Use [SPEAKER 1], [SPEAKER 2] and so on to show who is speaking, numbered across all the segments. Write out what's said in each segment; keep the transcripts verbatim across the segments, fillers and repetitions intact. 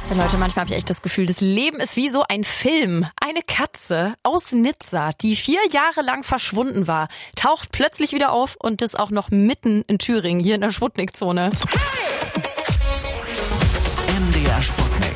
[SPEAKER 1] Ja, Leute, manchmal habe ich echt das Gefühl, das Leben ist wie so ein Film. Eine Katze aus Nizza, die vier Jahre lang verschwunden war, taucht plötzlich wieder auf und das auch noch mitten in Thüringen, hier in der Sputnik-Zone.
[SPEAKER 2] M D R Sputnik.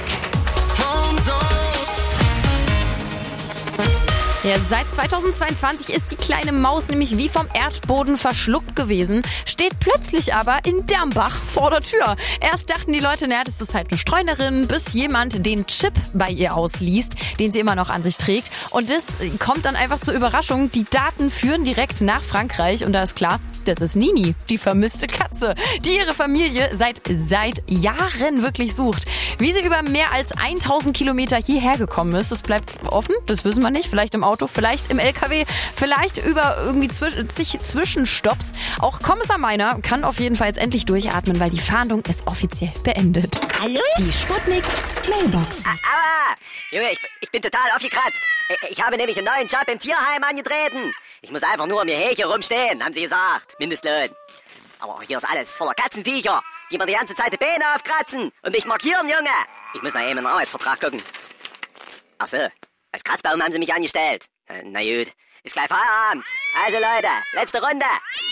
[SPEAKER 1] Ja, seit zweitausendzweiundzwanzig ist die kleine Maus nämlich wie vom Erdboden verschluckt gewesen, steht plötzlich aber in Dermbach vor der Tür. Erst dachten die Leute, naja, das ist halt eine Streunerin, bis jemand den Chip bei ihr ausliest, den sie immer noch an sich trägt. Und das kommt dann einfach zur Überraschung. Die Daten führen direkt nach Frankreich und da ist klar, das ist Nini, die vermisste Katze, die ihre Familie seit, seit Jahren wirklich sucht. Wie sie über mehr als tausend Kilometer hierher gekommen ist, das bleibt offen, das wissen wir nicht. Vielleicht im Auto, vielleicht im L K W, vielleicht über irgendwie zig Zwischenstopps. Auch Kommissar Meiner kann auf jeden Fall jetzt endlich durchatmen, weil die Fahndung ist offiziell beendet.
[SPEAKER 3] Hallo?
[SPEAKER 4] Die Sputnik Mailbox.
[SPEAKER 3] Aua! Junge, ich, ich bin total aufgekratzt. Ich habe nämlich einen neuen Job im Tierheim angetreten. Ich muss einfach nur um ihr Häkchen rumstehen, haben sie gesagt. Mindestlohn. Aber hier ist alles voller Katzenviecher, die mir die ganze Zeit die Beine aufkratzen und mich markieren, Junge. Ich muss mal eben in den Arbeitsvertrag gucken. Ach so, als Kratzbaum haben sie mich angestellt. Na gut, ist gleich Feierabend. Also Leute, letzte Runde.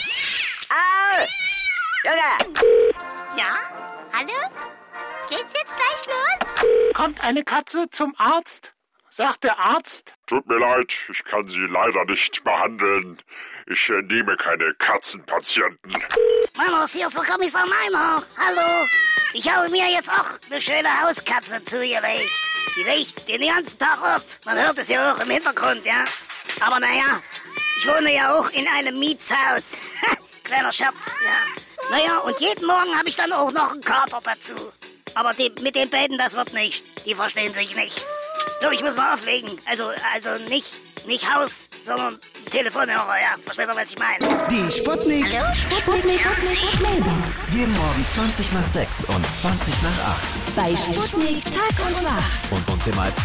[SPEAKER 3] Au! Junge!
[SPEAKER 5] Ja? Hallo? Geht's jetzt gleich los?
[SPEAKER 6] Kommt eine Katze zum Arzt? Sagt der Arzt.
[SPEAKER 7] Tut mir leid, ich kann Sie leider nicht behandeln. Ich äh, nehme keine Katzenpatienten.
[SPEAKER 5] Manos, hier ist der Kommissar Meiner. Hallo. Ich habe mir jetzt auch eine schöne Hauskatze zugelegt. Die legt den ganzen Tag auf. Man hört es ja auch im Hintergrund, ja. Aber naja, ich wohne ja auch in einem Mietshaus. Kleiner Scherz, ja. Naja, und jeden Morgen habe ich dann auch noch einen Kater dazu. Aber die, mit den beiden, das wird nicht. Die verstehen sich nicht. So, ich muss mal auflegen. Also, also nicht, nicht Haus, sondern Telefonhörer, ja. Versteht ihr, was ich meine?
[SPEAKER 2] Die Sputnik.
[SPEAKER 5] Hallo?
[SPEAKER 4] Sputnik Mailbox.
[SPEAKER 2] Jeden Morgen zwanzig nach sechs und zwanzig nach acht.
[SPEAKER 4] Bei Sputnik Tag und Nacht.
[SPEAKER 2] Und uns immer als